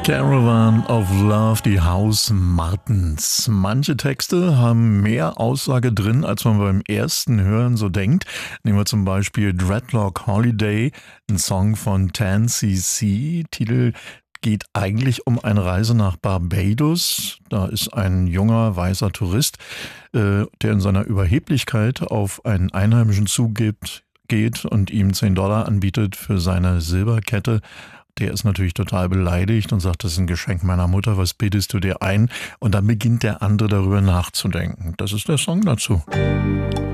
Caravan of Love, die House Martins. Manche Texte haben mehr Aussage drin, als man beim ersten Hören so denkt. Nehmen wir zum Beispiel Dreadlock Holiday, ein Song von 10cc. Titel geht eigentlich um eine Reise nach Barbados. Da ist ein junger, weißer Tourist, der in seiner Überheblichkeit auf einen Einheimischen geht und ihm $10 anbietet für seine Silberkette. Der ist natürlich total beleidigt und sagt, das ist ein Geschenk meiner Mutter, was bildest du dir ein? Und dann beginnt der andere darüber nachzudenken. Das ist der Song dazu.